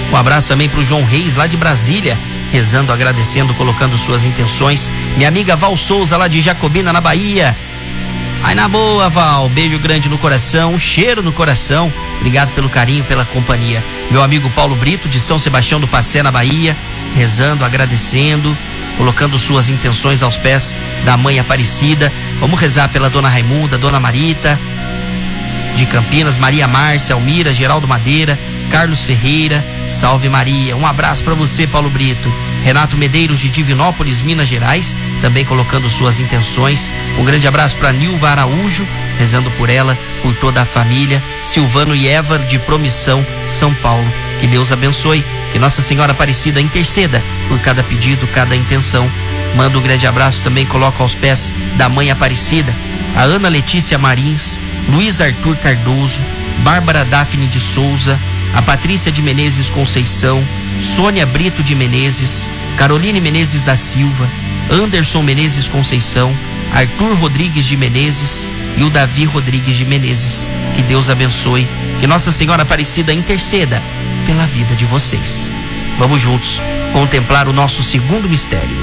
Um abraço também para o João Reis, lá de Brasília, rezando, agradecendo, colocando suas intenções. Minha amiga Val Souza, lá de Jacobina, na Bahia. Ai, na boa, Val, beijo grande no coração, um cheiro no coração. Obrigado pelo carinho, pela companhia. Meu amigo Paulo Brito, de São Sebastião do Passé, na Bahia, rezando, agradecendo, colocando suas intenções aos pés da Mãe Aparecida. Vamos rezar pela Dona Raimunda, Dona Marita, de Campinas, Maria Márcia, Almira, Geraldo Madeira, Carlos Ferreira, salve Maria. Um abraço para você, Paulo Brito. Renato Medeiros, de Divinópolis, Minas Gerais, também colocando suas intenções. Um grande abraço para Nilva Araújo, rezando por ela, por toda a família. Silvano e Eva, de Promissão, São Paulo. Que Deus abençoe, que Nossa Senhora Aparecida interceda por cada pedido, cada intenção. Manda um grande abraço também, coloca aos pés da Mãe Aparecida a Ana Letícia Marins, Luiz Arthur Cardoso, Bárbara Daphne de Souza, a Patrícia de Menezes Conceição, Sônia Brito de Menezes, Caroline Menezes da Silva, Anderson Menezes Conceição, Arthur Rodrigues de Menezes e o Davi Rodrigues de Menezes. Que Deus abençoe, que Nossa Senhora Aparecida interceda pela vida de vocês. Vamos juntos contemplar o nosso segundo mistério.